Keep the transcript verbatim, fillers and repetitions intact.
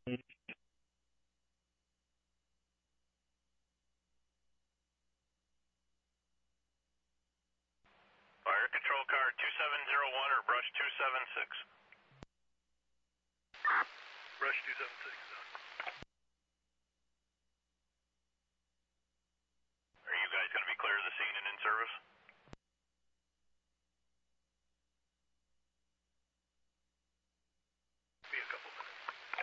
Fire control car two seven zero one or brush two seven six. Brush two seven six. Are you guys going to be clear of the scene and in service?